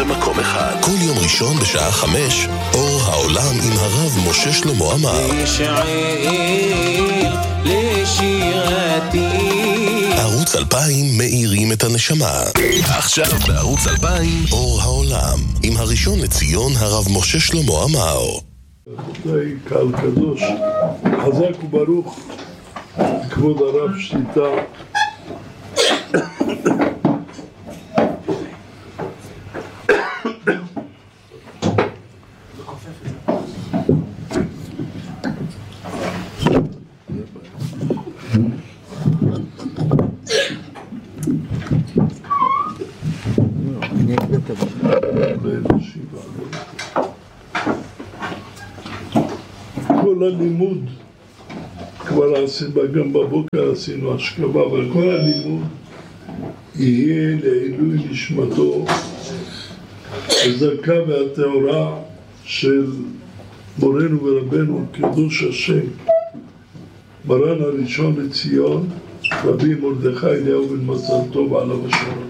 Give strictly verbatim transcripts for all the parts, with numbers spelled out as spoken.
במקום אחד. כל יום ראשון בשעה חמש, אור העולם עם הרב משה שלמה עמאר. לשעיל, לשירתי. ערוץ אלפיים מאירים את הנשמה. עכשיו בערוץ אלפיים, אור העולם עם הראשון לציון הרב משה שלמה עמאר. רבותיי, קהל קדוש, חזק וברוך, כבוד הרב שליטה. כל הלימוד, כבר עשינו, גם בבוקר עשינו השכבה, אבל כל הלימוד יהיה לעילוי נשמתו הזכה והטהורה של מורנו ורבנו קדוש השם מרן הראשון לציון רבי מרדכי אליהו בן מזל טוב עליו השלום,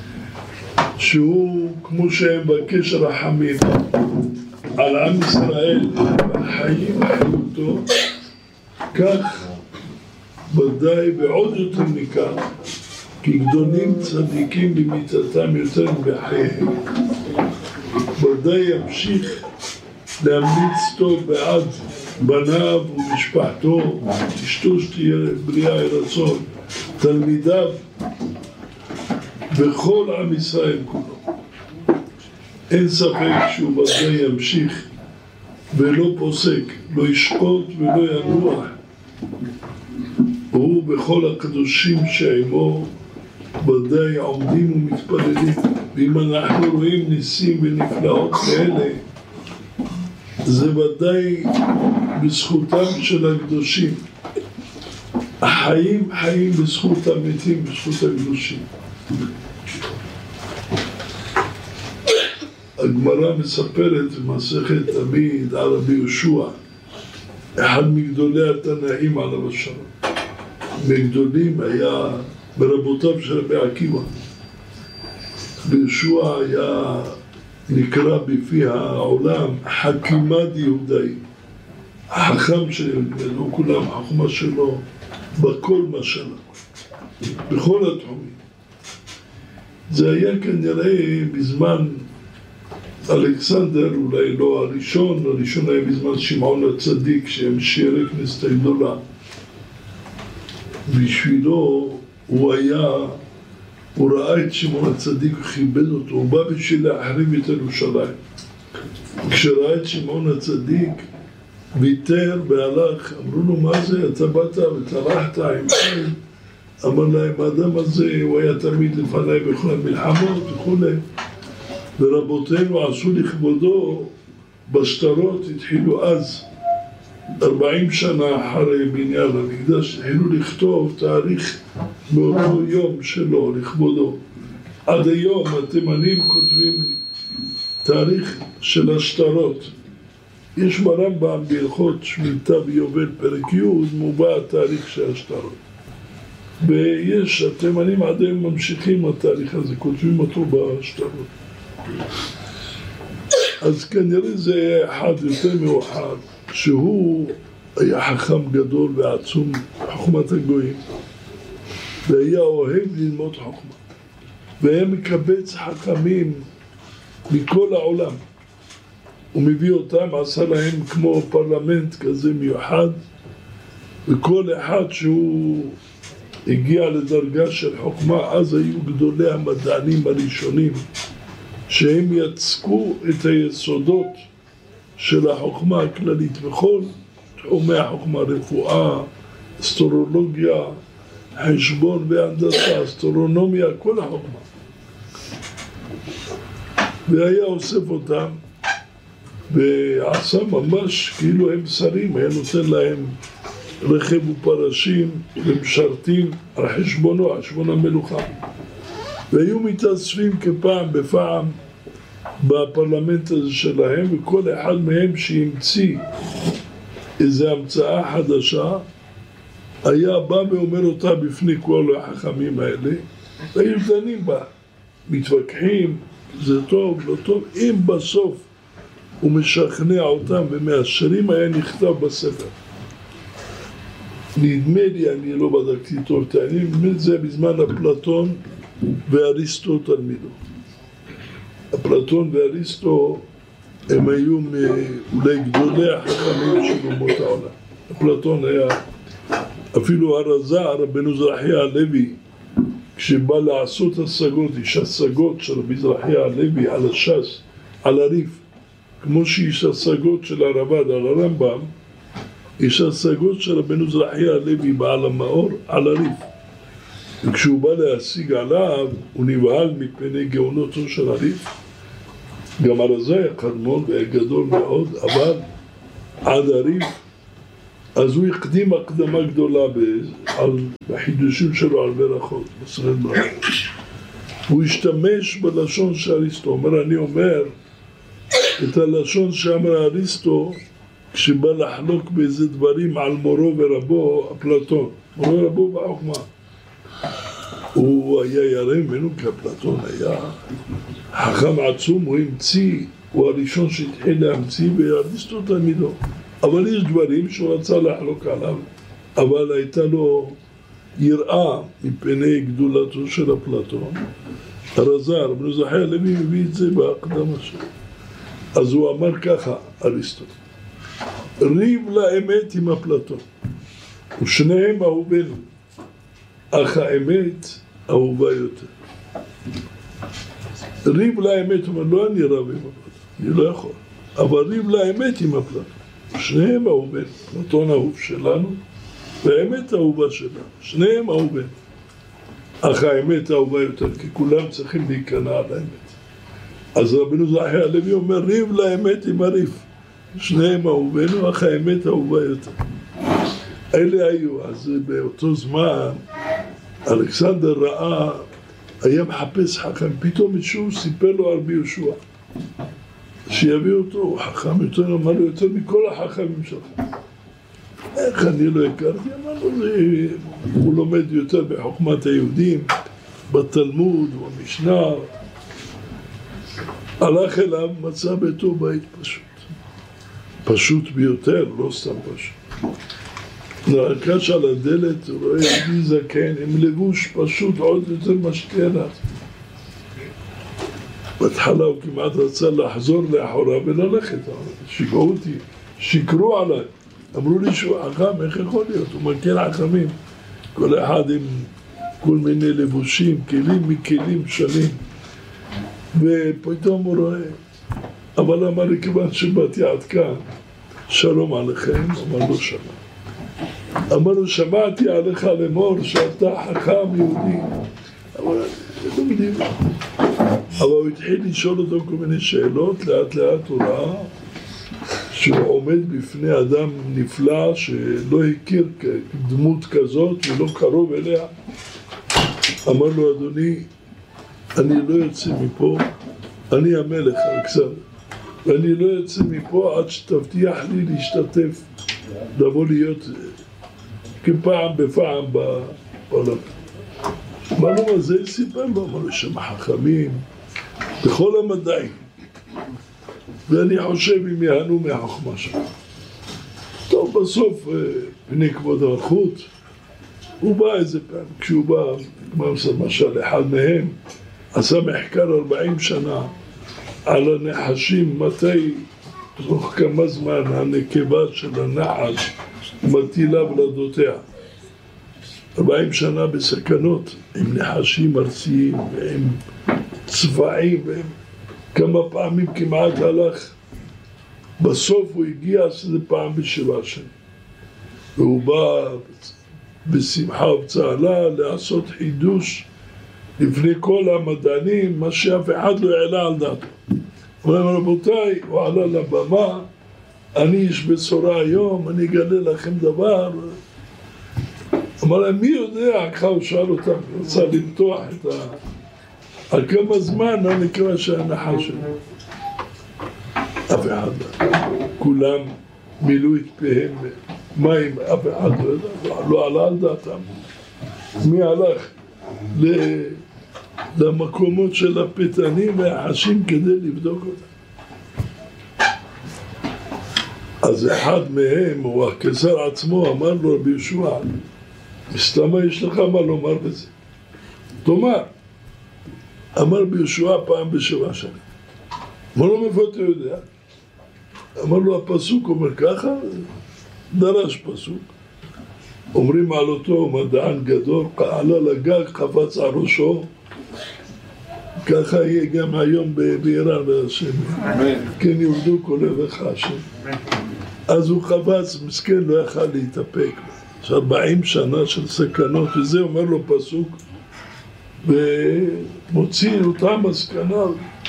שהוא כמו שמבקש רחמים על עם ישראל והחיים חיותו, כך ודאי ועוד יותר מכך, כי גדולים צדיקים במיתתם יותר בחייהם, ודאי ימשיך להמליץ טוב בעד בניו ומשפחתו, אשתו שתהיה בריאה רצון, תלמידיו וכל עם ישראל כולו. אין ספק שהוא ודאי ימשיך ולא פוסק, לא ישקוט ולא ינוח. הוא בכל הקדושים שעמו ודאי עומדים ומתפללים. ואם אנחנו רואים ניסים ונפלאות כאלה, זה ודאי בזכותם של הקדושים. החיים חיים בזכות המתים, בזכות הקדושים. הגמרא מספרת במסכת תמיד על רבי יהושע, אחד מגדולי התנאים עליו השלום. מגדולים היה ברבותיו של רבי עקיבא. רבי יהושע היה נקרא בפי העולם חכימד יהודאי, החכם שלו, כולם החוכמה שלו בכל משלה, בכל התחומים. זה היה כנראה בזמן אלכסנדר, אולי לא הראשון, הראשון היה בזמן שמעון הצדיק שהמשיך כנסת הגדולה. בשבילו הוא היה, הוא ראה את שמעון הצדיק וכיבד אותו, הוא בא בשביל להחריב את ירושלים. כשראה את שמעון הצדיק ויתר והלך, אמרו לו מה זה? אתה באת וטרחת עם חיים. אמר להם, האדם הזה הוא היה תמיד לפניי בכל המלחמות וכו'. ורבותינו עשו לכבודו בשטרות, התחילו אז ארבעים שנה אחרי בניין המקדש, התחילו לכתוב תאריך באותו יום שלו לכבודו. עד היום התימנים כותבים תאריך של השטרות. יש ברמב"ם בהלכות שמיטה ויובל פרק י' מובא התאריך של השטרות, ויש התימנים עד היום ממשיכים התאריך הזה, כותבים אותו בשטרות. אז כנראה זה היה אחד יותר מאוחר, שהוא היה חכם גדול ועצום, חוכמת הגויים, והיה אוהב ללמוד חוכמה, והיה מקבץ חכמים מכל העולם. הוא מביא אותם, עשה להם כמו פרלמנט כזה מיוחד, וכל אחד שהוא הגיע לדרגה של חוכמה, אז היו גדולי המדענים הראשונים, שהם יצקו את היסודות של החוכמה הכללית בכל תחומי החוכמה, רפואה, אסטרולוגיה, חשבון והנדסה, אסטרונומיה, כל החוכמה. והיה אוסף אותם ועשה ממש כאילו הם שרים, היה נותן להם רכב ופרשים ומשרתים על חשבונו, על חשבון המלוכה. והיו מתאספים כפעם בפעם בפרלמנט הזה שלהם, וכל אחד מהם שהמציא איזו המצאה חדשה היה בא ואומר אותה בפני כל החכמים האלה, והיו דנים בה, מתווכחים, זה טוב, לא טוב, אם בסוף הוא משכנע אותם ומאשרים, היה נכתב בספר. נדמה לי, אני לא בדקתי טוב את העניין, נדמה לי זה בזמן אפלטון ואריסטו תלמידו. אפלטון ואריסטו הם היו אולי גדולי החכמים של אומות העולם. אפלטון היה, אפילו הרז"ר, בן זרחיה הלוי, כשבא לעשות השגות, יש השגות של רבי זרחיה הלוי על הש"ס, על הריף, כמו שיש השגות של הרב"ד על הרמב"ם, יש השגות של רבנו זרחיה הלוי בעל המאור על הריף. וכשהוא בא להשיג עליו, הוא נבהל מפני גאונותו של הריף. גם הרז"י היה קדמון והיה גדול מאוד, אבל עד הריף, אז הוא הקדים הקדמה גדולה בחידושים שלו על ברכות, בסרט ברכות. הוא השתמש בלשון של אריסטו, אומר, אני אומר את הלשון שאמר אריסטו, כשבא לחלוק באיזה דברים על מורו ורבו, אפלטון. מורו ורבו בחוכמה. הוא היה ירא ממנו, כי אפלטון היה חכם עצום, הוא המציא, הוא הראשון שהתחיל להמציא, ואריסטו תלמידו. אבל יש דברים שהוא רצה לחלוק עליו, אבל הייתה לו יראה מפני גדולתו של אפלטון. הרז"ר, בן זרחיה הלוי מביא את זה בהקדמה שלו. אז הוא אמר ככה, אריסטו, ריב לאמת עם אפלטון, ושניהם אהובינו, אך האמת אהובה יותר. ריב לאמת, הוא אומר, לא אני רב עם אפלטון, אני לא יכול, אבל ריב לאמת עם אפלטון, שניהם אהובינו, אפלטון אהוב שלנו, והאמת אהובה שלנו, שניהם אהובינו, אך האמת אהובה יותר, כי כולם צריכים להיכנע על האמת. אז רבנו זרחיה הלוי אומר, ריב לאמת עם הריף, שניהם אהובינו, אך האמת אהובה יותר. אלה היו, אז באותו זמן, אלכסנדר ראה, היה מחפש חכם, פתאום שהוא סיפר לו על רבי יהושע, שיביא אותו, הוא חכם יותר, אמר לו יותר מכל החכמים שלך. איך אני לא הכרתי? אמר לו, הוא לומד יותר בחוכמת היהודים, בתלמוד, במשנה. הלך אליו, מצא ביתו בית פשוט. פשוט ביותר, לא סתם פשוט. נרקש על הדלת, הוא רואה יהודי זקן, עם לבוש פשוט עוד יותר משקרת. בהתחלה הוא כמעט רצה לחזור לאחורה וללכת. שיגעו אותי, שיקרו עליי. אמרו לי שהוא חכם, איך יכול להיות? הוא מכיר חכמים. כל אחד עם כל מיני לבושים, כלים מכלים שונים. ופתאום הוא רואה, אבל אמר לי, כיוון שבאתי עד כאן, שלום עליכם, אמר לו שלום. אמר לו, שמעתי עליך לאמור שאתה חכם יהודי. אבל לא יודעים. אבל הוא התחיל לשאול אותו כל מיני שאלות, לאט לאט הוא ראה שהוא עומד בפני אדם נפלא שלא הכיר דמות כזאת ולא קרוב אליה. אמר לו, אדוני, אני לא יוצא מפה, אני המלך אלכסנדר, ואני לא יוצא מפה עד שתבטיח לי להשתתף, לבוא להיות כפעם בפעם בעולם. אמר לו, מה זה סיפר לו? אמר לו, שם חכמים בכל המדעים, ואני חושב אם יענו מהחוכמה שלו. טוב, בסוף, פני כבוד המלכות, הוא בא איזה פעם, כשהוא בא, למשל, אחד מהם, עשה מחקר ארבעים שנה על הנחשים, מתי, תוך כמה זמן הנקבה של הנחש מטילה ולדותיה. ארבעים שנה בסכנות, עם נחשים ארציים ועם צבעים, ועם כמה פעמים כמעט הלך. בסוף הוא הגיע שזה פעם בשבע שנים. והוא בא בשמחה ובצהלה לעשות חידוש לפני כל המדענים, מה שאף אחד לא העלה על דעתו. הוא אומר, רבותיי, הוא עלה לבמה, אני איש בשורה היום, אני אגלה לכם דבר. אמר להם, מי יודע? ככה הוא שאל אותם, הוא רצה למתוח את ה... על כמה זמן הנקרא שהנחש שלו. אף אחד לא. כולם מילאו את פיהם מים, אף אחד לא יודע, לא עלה על דעתם. מי הלך למקומות של הפתנים והחשים כדי לבדוק אותם. אז אחד מהם, הוא הקיסר עצמו, אמר לו רבי יהושע, מסתמה יש לך מה לומר בזה? תאמר. אמר רבי יהושע פעם בשבע שנים. אמר לו, מאיפה אתה יודע? אמר לו, הפסוק אומר ככה, דרש פסוק. אומרים על אותו מדען גדול, עלה לגג, חפץ על ראשו, ככה יהיה גם היום באיראן והשם. כן יעבדו כל אוהביך השם. אז הוא חפץ, מסכן, לא יכל להתאפק. ארבעים שנה של סכנות, וזה אומר לו פסוק, ומוציא אותה מסקנה.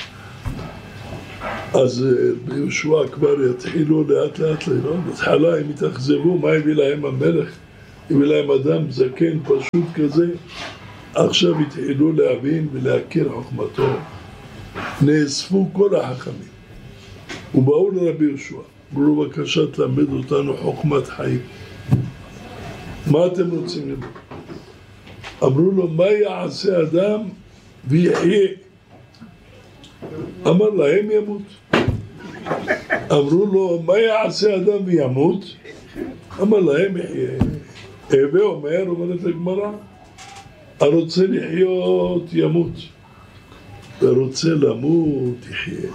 אז ביהושע כבר יתחילו לאט לאט לראות, בהתחלה הם יתאכזבו, מה הביא להם המלך? הביא להם אדם זקן פשוט כזה, עכשיו התחילו להבין ולהכיר חוכמתו. נאספו כל החכמים, ובאו לרבי יהושע, אמרו בבקשה תלמד אותנו חוכמת חיים. מה אתם רוצים ללמוד? אמרו לו, מה יעשה אדם ויחיה? אמר להם ימות. אמרו לו, מה יעשה אדם וימות? אמר להם יחיה. הווה אומר, אומרת לגמרא, הרוצה לחיות ימות, ורוצה למות יחיה.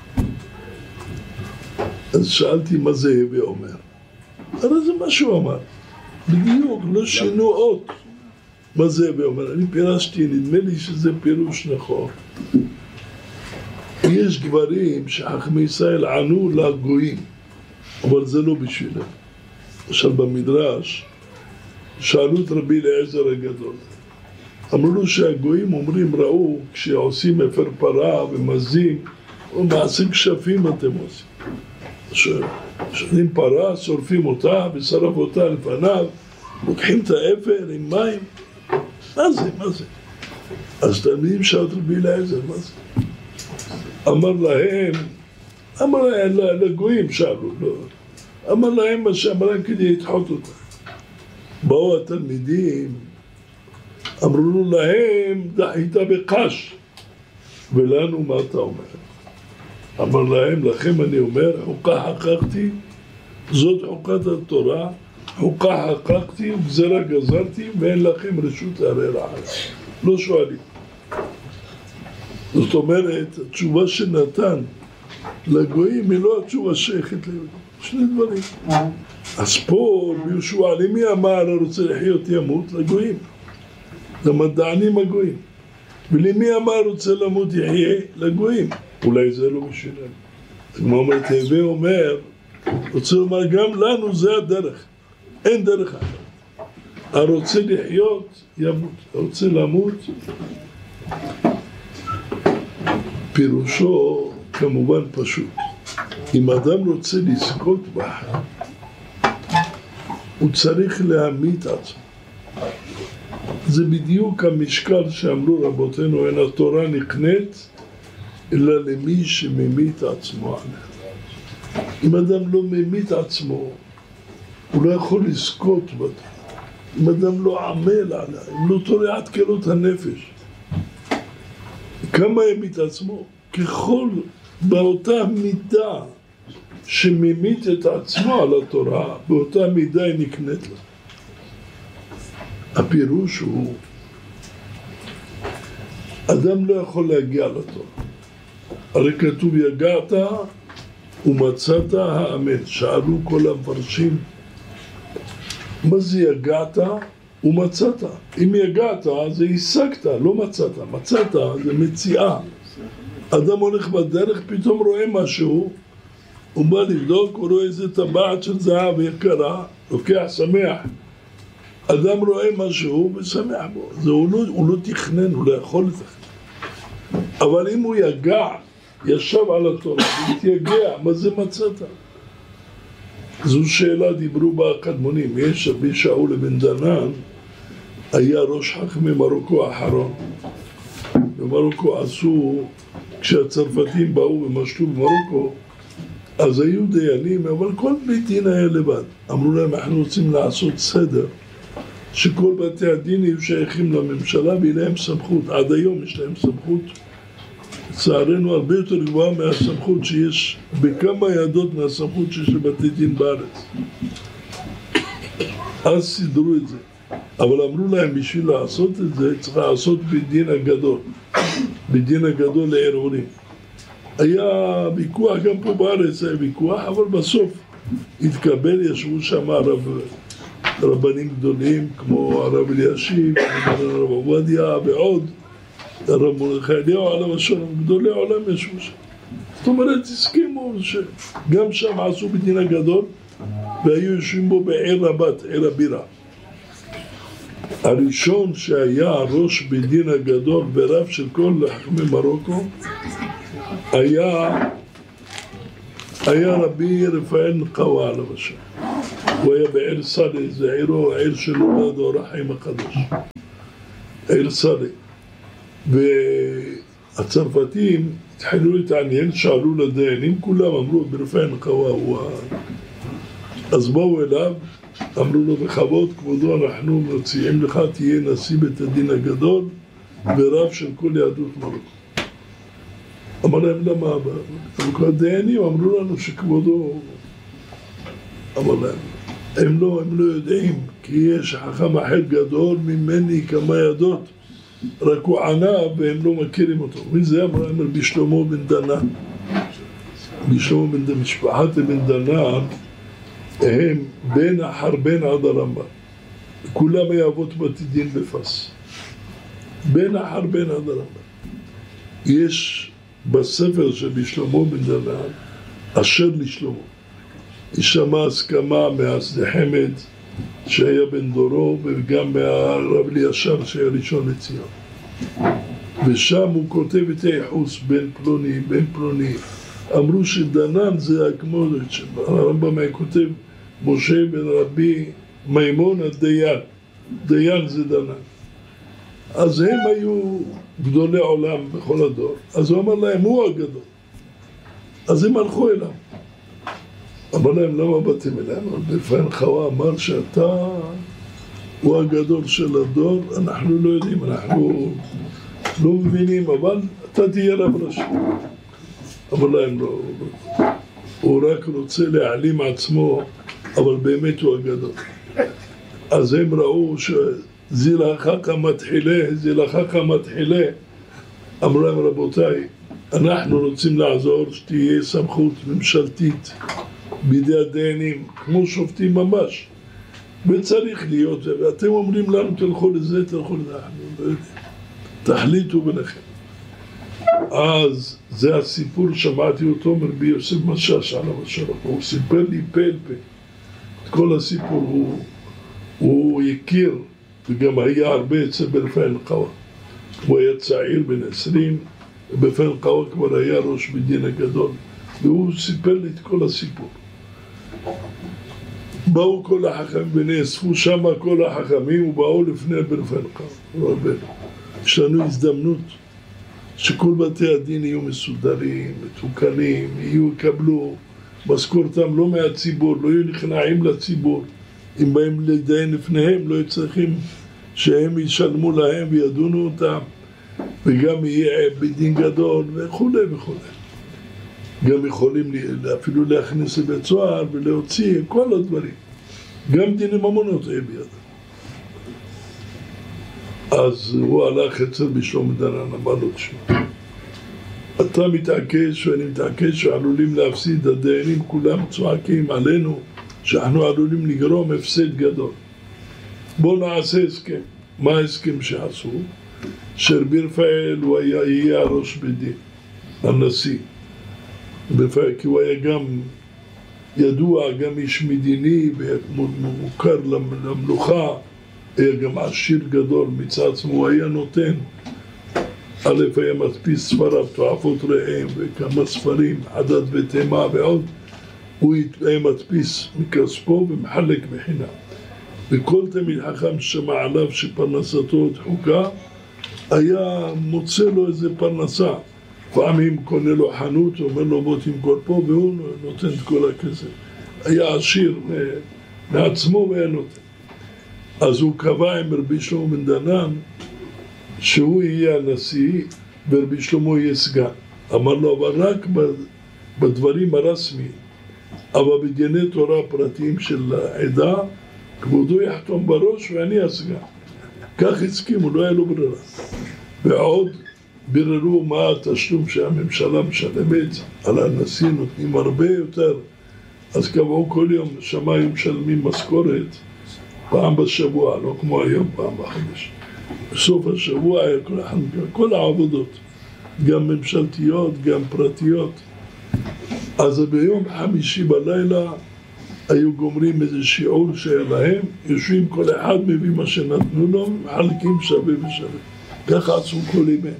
אז שאלתי מה זה הווה אומר. הרי זה מה שהוא אמר. בדיוק, לא שינו אות. מה זה הווה אומר? אני פירשתי, נדמה לי שזה פירוש נכון. יש גברים שחכמי ישראל ענו לגויים, אבל זה לא בשבילם. למשל במדרש, שאלו את רבי אליעזר הגדול. אמרו לו שהגויים אומרים, ראו, כשעושים אפר פרה ומזים, או מעשים כשפים אתם עושים. שואלים פרה, שורפים אותה ושרף אותה לפניו, לוקחים את האפר עם מים. מה זה? מה זה? אז תלמידים שאלו רבי אליעזר, מה זה? אמר להם, אמר להם, לגויים שאלו, לא. אמר להם מה שאמר להם כדי לדחות אותה. באו התלמידים, אמרו להם, דחית בקש, ולנו מה אתה אומר? אמר להם, לכם אני אומר, חוקה חקקתי, זאת חוקת התורה, חוקה חקקתי וגזרה גזרתי, ואין לכם רשות לערער הארץ. לא שואלים. זאת אומרת, התשובה שנתן לגויים היא לא התשובה שייכת ליהודים. שני דברים. אז פה, ביהושע, למי אמר רוצה לחיות ימות? לגויים. למדענים הגויים. ולמי אמר רוצה למות יחיה? לגויים. אולי זה לא בשבילם. כמו אומרת, הווה אומר, רוצה לומר, גם לנו זה הדרך. אין דרך אחת. הרוצה לחיות, ימות. הרוצה למות, פירושו כמובן פשוט. אם אדם רוצה לזכות בחיים, הוא צריך להמית עצמו. זה בדיוק המשקל שאמרו רבותינו, אין התורה נקנית, אלא למי שממית עצמו עליה. אם אדם לא ממית עצמו, הוא לא יכול לזכות בתורה. אם אדם לא עמל עליה, אם לא תורעת כלות הנפש. כמה ימית עצמו? ככל באותה מידה שממית את עצמו על התורה, באותה מידה היא נקנית לה. הפירוש הוא, אדם לא יכול להגיע לתורה. הרי כתוב יגעת ומצאת האמן. שאלו כל המפרשים, מה זה יגעת ומצאת? אם יגעת זה השגת, לא מצאת. מצאת זה מציאה. אדם הולך בדרך, פתאום רואה משהו, הוא בא לבדוק, הוא רואה איזה טבעת של זהב יקרה, לוקח שמח. אדם רואה משהו ושמח בו. זה הוא לא, הוא לא תכנן, הוא לא יכול לתכנן. אבל אם הוא יגע, ישב על התורה, והתייגע, מה זה מצאת? זו שאלה, דיברו בה הקדמונים. יש רבי שאול בן דנן, היה ראש חכמי מרוקו האחרון. במרוקו עשו, כשהצרפתים באו ומשלו במרוקו, אז היו דיינים, אבל כל בית דין היה לבד. אמרו להם, אנחנו רוצים לעשות סדר שכל בתי הדין יהיו שייכים לממשלה ויהיה להם סמכות, עד היום יש להם סמכות, לצערנו הרבה יותר גבוהה מהסמכות שיש בכמה יעדות מהסמכות שיש לבתי דין בארץ. אז סידרו את זה, אבל אמרו להם בשביל לעשות את זה צריך לעשות בדין הגדול, בדין הגדול לערעורים. היה ויכוח גם פה בארץ, היה ויכוח, אבל בסוף התקבל, ישבו שם רב, רבנים גדולים כמו הרב אלישיב, הרב עובדיה ועוד, הרב מרדכי אליהו, עליו השלום, גדולי העולם ישבו שם. זאת אומרת, הסכימו שגם שם עשו בדין הגדול והיו יושבים בו בעיר רבת, עיר הבירה. הראשון שהיה ראש בדין הגדול ורב של כל חכמי מרוקו היה היה רבי רפאל נקווה עליו השם. הוא היה בעיר סאלי, זה עירו, עיר שנולד אור החיים הקדוש, עיר סאלי. והצרפתים התחילו להתעניין, שאלו לדיינים, כולם אמרו ברפאל נקווה הוא ה... אז באו אליו, אמרו לו בכבוד, כבודו, אנחנו מציעים לך, תהיה נשיא בית הדין הגדול ורב של כל יהדות מרוקו. אמר להם, למה? הדיינים אמרו לנו שכבודו, אמר להם, הם לא, הם לא יודעים, כי יש חכם אחר גדול ממני כמה ידות, רק הוא ענה והם לא מכירים אותו. מי זה? אמר להם, בשלמה בן דנן. בשלמה בן דנן, משפחת בן דנן, הם בין החרבן עד הרמב"ם. כולם היה אבות בתי דין בפס. בין החרבן עד הרמב"ם. יש בספר של שלמה בן דנן, אשר לשלמה. יש שם הסכמה מהשדה חמד שהיה בן דורו, וגם מהרב אלישר שהיה ראשון לציון. ושם הוא כותב את היחוס בין פלוני, בין פלוני. אמרו שדנן זה כמו, הרמב"ם היה כותב, משה בן רבי מימון הדיין, דיין זה דנן. אז הם היו גדולי עולם בכל הדור, אז הוא אמר להם, הוא הגדול. אז הם הלכו אליו. אמר להם, למה באתם אליהם? רפאל נקווה אמר שאתה הוא הגדול של הדור, אנחנו לא יודעים, אנחנו לא מבינים, אבל אתה תהיה רב ראשי. אמר להם, לא, הוא רק רוצה להעלים עצמו, אבל באמת הוא הגדול. אז הם ראו שזילחך מתחילה, זילחך מתחילה. אמרו להם, רבותיי, אנחנו רוצים לעזור שתהיה סמכות ממשלתית בידי הדיינים, כמו שופטים ממש. וצריך להיות זה, ואתם אומרים לנו, תלכו לזה, תלכו לזה, אנחנו לא יודעים. תחליטו ביניכם. אז זה הסיפור, שמעתי אותו מרבי יוסף משאש עליו השלום, הוא סיפר לי פה אל פה. את כל הסיפור הוא, הוא הכיר, וגם היה הרבה אצל ברפאל נקווה. הוא היה צעיר בן עשרים, וברפאל נקווה כבר היה ראש בדין הגדול, והוא סיפר לי את כל הסיפור. באו כל החכמים ונאספו שם כל החכמים, ובאו לפני ברפאל נקווה. יש לנו הזדמנות שכל בתי הדין יהיו מסודרים, מתוקנים, יהיו, יקבלו משכורתם לא מהציבור, לא יהיו נכנעים לציבור. אם באים לדיין לפניהם, לא צריכים שהם ישלמו להם וידונו אותם, וגם יהיה בדין גדול וכו' וכו'. גם יכולים אפילו להכניס לבית סוהר ולהוציא כל הדברים. גם דיני ממונות יהיה בידם. אז הוא הלך אצל בשלמה דנן, אמר לו, תשמע, אתה מתעקש ואני מתעקש שעלולים להפסיד, הדיינים כולם צועקים עלינו שאנחנו עלולים לגרום הפסד גדול. בואו נעשה הסכם. מה ההסכם שעשו? שרבי רפאל הוא היה, יהיה הראש בדין, הנשיא. ברפאל, כי הוא היה גם ידוע, גם איש מדיני ומוכר למלוכה, היה גם עשיר גדול מצד עצמו, הוא היה נותן. א' היה מדפיס ספריו, תועפות ראם וכמה ספרים, חדד ותימה ועוד. הוא היה מדפיס מכספו ומחלק בחינם. וכל תלמיד חכם ששמע עליו שפרנסתו דחוקה, היה מוצא לו איזה פרנסה. פעמים קונה לו חנות, אומר לו בוא תמכור פה, והוא נותן את כל הכסף. היה עשיר מעצמו והיה נותן. אז הוא קבע עם רבי שלמה בן דנן שהוא יהיה הנשיא ורבי שלמה יהיה סגן. אמר לו, אבל רק בדברים הרסמיים, אבל בדיני תורה פרטיים של העדה, כבודו יחתום בראש ואני הסגן. כך הסכימו, לא היה לו ברירה. ועוד ביררו מה התשלום שהממשלה משלמת על הנשיא, נותנים הרבה יותר. אז קבעו כל יום, שמיים משלמים משכורת פעם בשבוע, לא כמו היום, פעם בחודש. בסוף השבוע היה כל, כל העבודות, גם ממשלתיות, גם פרטיות. אז ביום חמישי בלילה היו גומרים איזה שיעור שהיה להם, יושבים כל אחד מביא מה שנתנו לו, מחלקים שווה ושווה. ככה עשו כל ימי.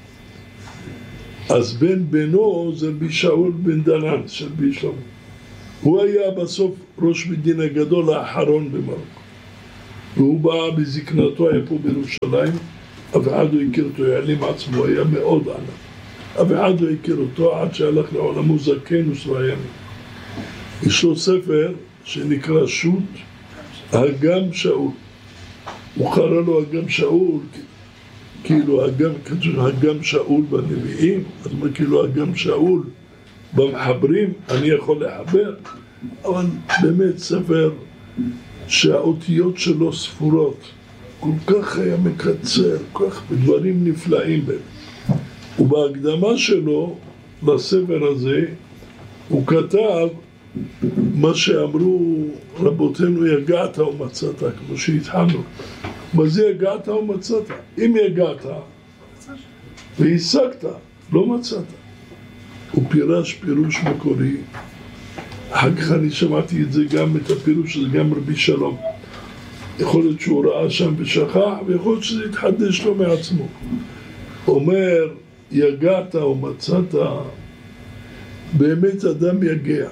אז בן בנו זה רבי שאול בן דנן של רבי שלמה. הוא היה בסוף ראש מדין הגדול האחרון במרוקו. והוא בא בזקנתו, היה פה בירושלים, אף אחד לא הכיר אותו, העלים עצמו, היה מאוד ענק. אף אחד לא הכיר אותו עד שהלך לעולמו זקן וסרייני. יש לו ספר שנקרא שו"ת, הגם שאול. הוא קרא לו הגם שאול, כאילו הגם, כתוב הגם שאול בנביאים, אז מה כאילו הגם שאול במחברים, אני יכול לחבר, אבל באמת ספר שהאותיות שלו ספורות, כל כך היה מקצר, כל כך בדברים נפלאים בהם. ובהקדמה שלו לספר הזה, הוא כתב מה שאמרו רבותינו, יגעת ומצאת, כמו שהתחלנו. מה זה יגעת ומצאת? אם יגעת והשגת, לא מצאת. הוא פירש פירוש מקורי. אחר כך אני שמעתי את זה גם, את הפירוש הזה, גם רבי שלום. יכול להיות שהוא ראה שם ושכח, ויכול להיות שזה יתחדש לו מעצמו. אומר, יגעת ומצאת, באמת אדם יגע.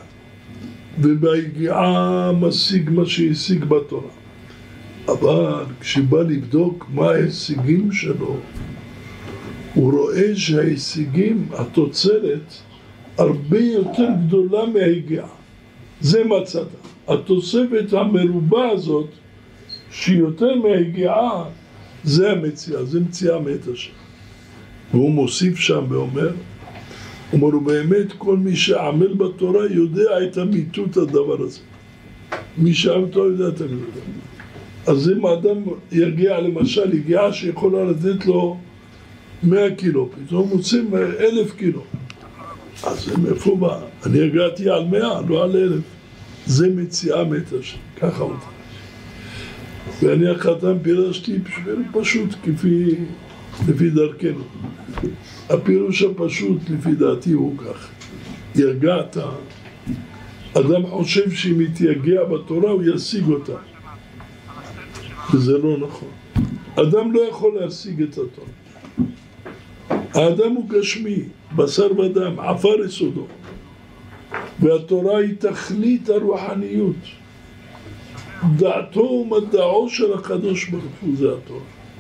וביגיעה משיג מה שהשיג בתורה. אבל כשבא לבדוק מה ההישגים שלו, הוא רואה שההישגים, התוצרת, הרבה יותר גדולה מההגיעה. זה מצאת. התוספת המרובה הזאת, שהיא יותר מההגיעה, זה המציאה, זה מציאה מאת השם. והוא מוסיף שם ואומר, הוא אומר, באמת כל מי שעמל בתורה יודע את אמיתות הדבר הזה. מי שעמל בתורה יודע את אמיתות. אז אם האדם יגיע למשל, יגיעה שיכולה לתת לו מאה קילו, פתאום מוצאים אלף קילו. אז זה מאיפה בא? אני הגעתי על מאה, לא על אלף. זה מציאה מאת השם, ככה אותה. ואני החתם פירשתי פשוט כפי, לפי דרכנו. הפירוש הפשוט לפי דעתי הוא כך. יגעת, אדם חושב שאם יתייגע בתורה הוא ישיג אותה. וזה לא נכון. אדם לא יכול להשיג את התורה. האדם הוא גשמי, בשר ודם, עפר יסודו. והתורה היא תכלית הרוחניות. דעתו ומדעו של הקדוש ברוך הוא זה התורה.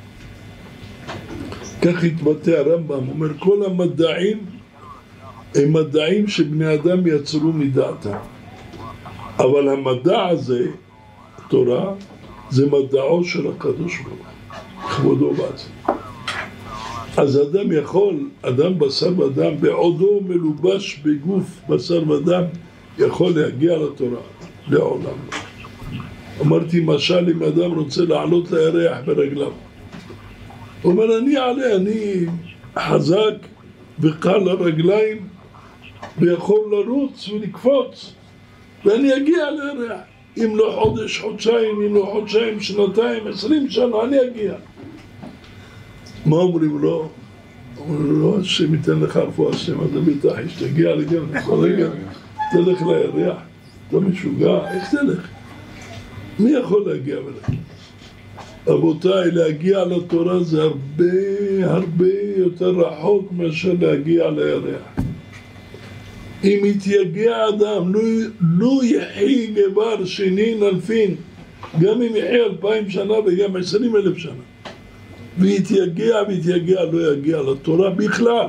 כך התבטא הרמב"ם, הוא אומר, כל המדעים הם מדעים שבני אדם יצרו מדעתם. אבל המדע הזה, התורה, זה מדעו של הקדוש ברוך הוא, כבודו בעצמו. אז אדם יכול, אדם בשר ודם, בעודו מלובש בגוף בשר ודם, יכול להגיע לתורה, לעולם לא. אמרתי, משל אם אדם רוצה לעלות לירח ברגליו, הוא אומר, אני אעלה, אני חזק וקל לרגליים, ויכול לרוץ ולקפוץ, ואני אגיע לירח. אם לא חודש, חודשיים, אם לא חודשיים, שנתיים, עשרים שנה, אני אגיע. מה אומרים לו? אומרים לו, השם ייתן לך רפואה השם, אתה בטח, שתגיע לגן, רגע, תלך לירח, אתה משוגע, איך תלך? מי יכול להגיע ולהגיע? רבותיי, להגיע לתורה זה הרבה, הרבה יותר רחוק מאשר להגיע לירח. אם יתייגע אדם, לא, לא יחי גבר שנין אלפין, גם אם יחי אלפיים שנה וגם עשרים אלף שנה. ויתייגע ויתייגע לא יגיע לתורה בכלל.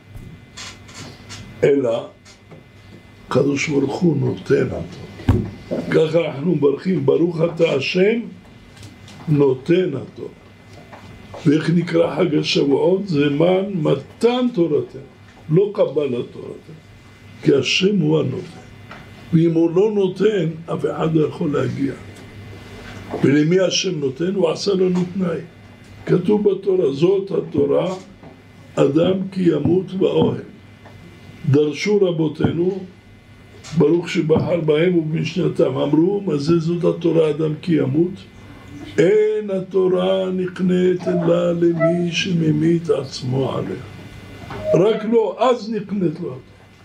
אלא, קדוש ברוך הוא נותן אותו. ככה אנחנו מברכים, ברוך אתה השם, נותן התורה. ואיך נקרא חג השבועות? זמן מתן תורתנו, לא קבלת תורתנו, כי השם הוא הנותן, ואם הוא לא נותן, אף אחד לא יכול להגיע. ולמי השם נותן? הוא עשה לנו תנאי. כתוב בתורה, זאת התורה, אדם כי ימות באוהל. דרשו רבותינו, ברוך שבחר בהם ובמשנתם, אמרו, מה זה זאת התורה אדם כי ימות? אין התורה נקנית אלא למי שממית עצמו עליה. רק לא, אז נקנית לו.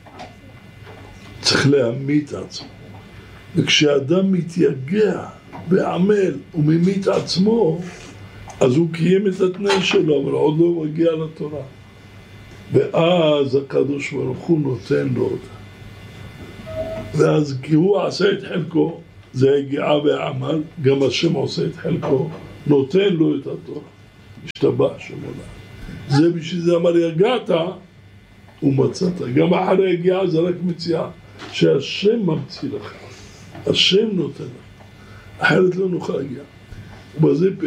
צריך להמית עצמו. וכשאדם מתייגע ועמל וממית עצמו, אז הוא קיים את התנאי שלו, אבל עוד לא מגיע לתורה. ואז הקדוש ברוך הוא נותן לו אותה. ואז כי הוא עשה את חלקו, זה הגיעה בעמל, גם השם עושה את חלקו, נותן לו את התורה. השתבח שמונה. זה בשביל זה אמר, יגעת ומצאת. גם אחרי הגיעה זה רק מציאה, שהשם ממציא לך. השם נותן לך. אחרת לא נוכל להגיע. ובזה